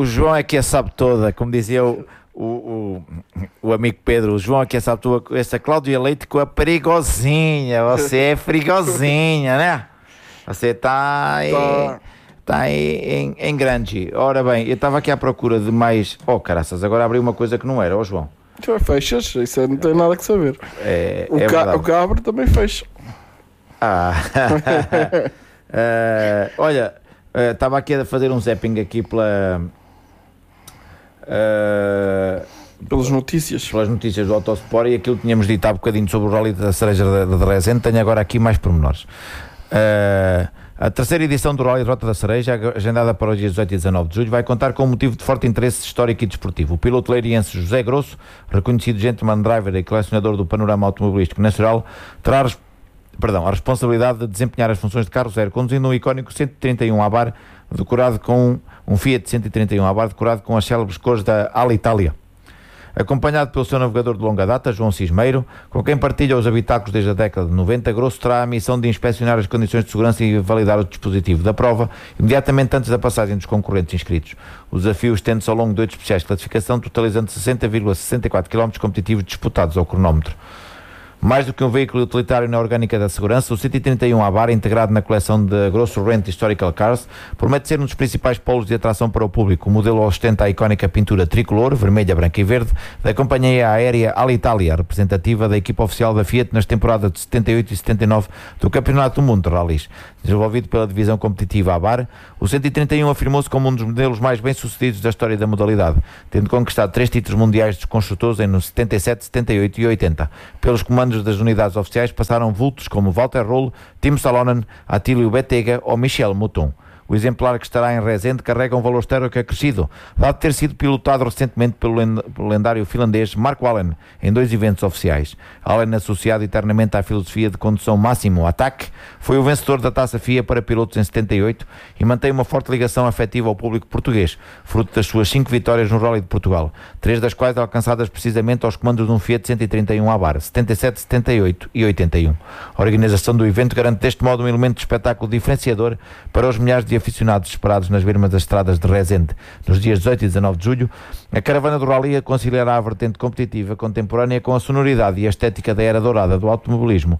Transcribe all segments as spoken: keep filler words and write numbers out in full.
o João é que a sabe toda, como dizia o, o, o, o amigo Pedro, o João é que a sabe toda, essa Cláudia Leite com a perigosinha, você é perigosinha, né? Você está aí, Tá. tá aí em, em grande. Ora bem, eu estava aqui à procura de mais... Oh, caraças, agora abri uma coisa que não era, ó João. Já fechas, isso aí não tem nada que saber. É, O, é ca verdade. o cabra também fecha. Ah, Eh, olha, estava aqui a fazer um zapping aqui pela, eh, Pelas notícias. pelas notícias do Autosport e aquilo que tínhamos dito há bocadinho sobre o Rally da Cereja de, de Rezende. Tenho agora aqui mais pormenores. Eh, a terceira edição do Rally de Rota da Cereja, agendada para os dias dezoito e dezanove de julho, vai contar com um motivo de forte interesse histórico e desportivo. O piloto leiriense José Grosso, reconhecido gentleman driver e colecionador do panorama automobilístico nacional, terá Perdão, a responsabilidade de desempenhar as funções de carro zero, conduzindo um icónico cento e trinta e um Abarth decorado com um Fiat cento e trinta e um Abarth decorado com as célebres cores da Alitalia. Acompanhado pelo seu navegador de longa data, João Cismeiro, com quem partilha os habitáculos desde a década de noventa, Grosso terá a missão de inspecionar as condições de segurança e validar o dispositivo da prova imediatamente antes da passagem dos concorrentes inscritos. O desafio estende-se ao longo de oito especiais de classificação, totalizando sessenta vírgula sessenta e quatro quilómetros competitivos disputados ao cronómetro. Mais do que um veículo utilitário na orgânica da segurança, o cento e trinta e um Abarth, integrado na coleção de Grosso Rent Historical Cars, promete ser um dos principais polos de atração para o público. O modelo ostenta a icónica pintura tricolor, vermelha, branca e verde, da companhia aérea Alitalia, representativa da equipa oficial da Fiat nas temporadas de setenta e oito e setenta e nove do Campeonato do Mundo de Rallys. Desenvolvido pela divisão competitiva Abarth, o cento e trinta e um afirmou-se como um dos modelos mais bem-sucedidos da história da modalidade, tendo conquistado três títulos mundiais dos construtores em setenta e sete, setenta e oito e oitenta. Pelos comandos das unidades oficiais passaram vultos como Walter Roll, Tim Salonen, Attilio Bettega ou Michel Mouton. O exemplar que estará em Rezende carrega um valor histórico acrescido, dado ter sido pilotado recentemente pelo lendário finlandês Mark Allen em dois eventos oficiais. Allen, associado eternamente à filosofia de condução máximo ataque, foi o vencedor da Taça F I A para pilotos em setenta e oito e mantém uma forte ligação afetiva ao público português, fruto das suas cinco vitórias no Rally de Portugal, três das quais alcançadas precisamente aos comandos de um Fiat cento e trinta e um Abarth, setenta e sete, setenta e oito e oitenta e um. A organização do evento garante deste modo um elemento de espetáculo diferenciador para os milhares de aficionados esperados nas bermas das estradas de Rezende. Nos dias dezoito e dezanove de julho, a caravana do Rally conciliará a vertente competitiva contemporânea com a sonoridade e a estética da era dourada do automobilismo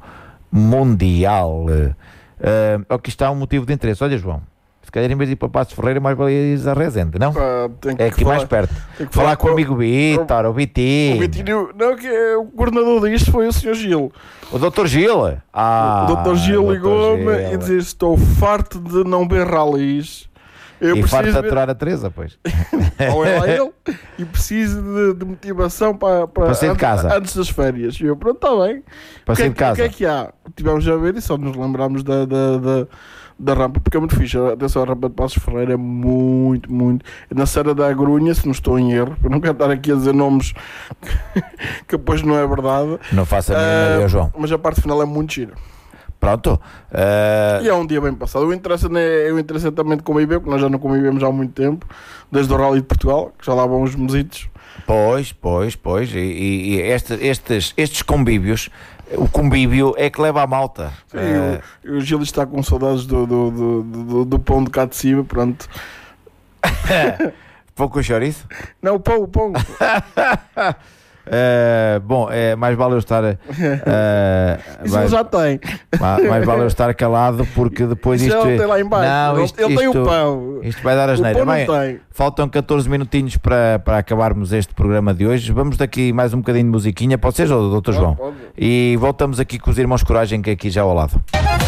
mundial. Uh, aqui está um motivo de interesse. Olha, João, se calhar em vez de ir para Passos Ferreira, mais valia ir a Rezende, não? Pá, tem que É aqui falar- mais perto. tem que Falar falar com o com- amigo Vítor, o O Vitinho, Vitinho, não, que é, o coordenador disto foi o senhor Gil. o doutor Gil. Ah, o doutor Gil doutor ligou-me Gil. e disse: estou farto de não ver rallies. Eu E farto de preciso ver... aturar a Teresa, pois. Ou é lá ele, e preciso de, de motivação para, para, Para sair de antes, casa. antes das férias. E eu, pronto, está bem. Para O que, sair é de que, o casa. que é que há? Tivemos a ver e só nos lembramos da, da, da, da rampa, porque é muito fixe. Atenção, a rampa de Passos Ferreira é muito, muito. Na Serra da Agrunha, se não estou em erro, eu não quero estar aqui a dizer nomes que depois não é verdade. Não faça a mínima Ah, ideia, João. Mas a parte final é muito gira. Pronto. Ah, E é um dia bem passado. O interesse é o interesse é também de conviver, porque nós já não convivemos há muito tempo, desde o Rally de Portugal, que já lá vão os mesitos. Pois, pois, pois. E, e- e este- estes, estes convívios, o convívio é que leva à malta. Sim, Ah, o, o Gil está com saudades do, do, do, do, do pão de cá de cima, pronto. pouco chouriço? Não, o pão, o pão. Ah, bom, é, mais vale eu estar. ah, Isso mais, ele já tem. ma- mais vale eu estar calado, porque depois Isso isto. ele tem lá em baixo. Não, ele isto, ele tem isto- o pão. Isto vai dar O asneira. pão não Bem, tem. faltam catorze minutinhos para, para acabarmos este programa de hoje. Vamos daqui mais um bocadinho de musiquinha. Pode ser, doutor João? Pode. E voltamos aqui com os Irmãos Coragem, que é aqui já ao lado.